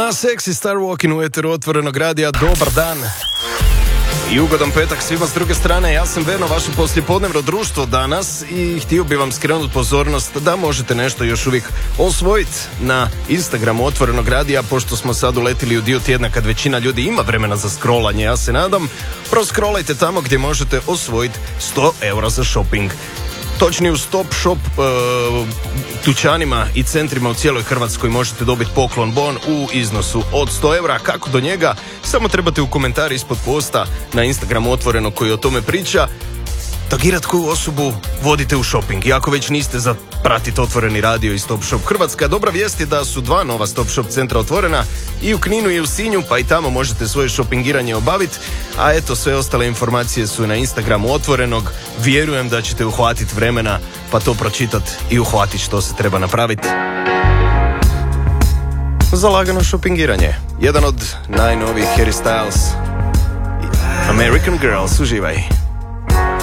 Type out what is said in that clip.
Sexy Star Walking u eteru Otvorenog radija. Dobar dan i ugodan petak svima s druge strane. Ja sam Verno, vaše poslijepodnevno društvo danas i htio bi vam skrenuti pozornost da možete nešto još uvijek osvojiti na Instagramu Otvorenog radija, pošto smo sad uletili u dio tjedna kad većina ljudi ima vremena za scrollanje, ja se nadam. Proscrollajte tamo gdje možete osvojiti 100 eura za shopping. Točnije u Stop Shop tućanima i centrima u cijeloj Hrvatskoj možete dobiti poklon bon u iznosu od 100 eura. Kako do njega? Samo trebate u komentari ispod posta na Instagramu Otvoreno koji o tome priča tagirat koju osobu vodite u shopping. I ako već niste za pratiti Otvoreni radio i Stop Shop Hrvatska, dobra vijest je da su 2 nova Stop Shop centra otvorena i u Kninu i u Sinju, pa i tamo možete svoje shoppingiranje obaviti. A eto, sve ostale informacije su na Instagramu Otvorenog. Vjerujem da ćete uhvatiti vremena pa to pročitati i uhvatiti što se treba napraviti za lagano shoppingiranje. Jedan od najnovijih Harry Styles, American Girls, uživaj.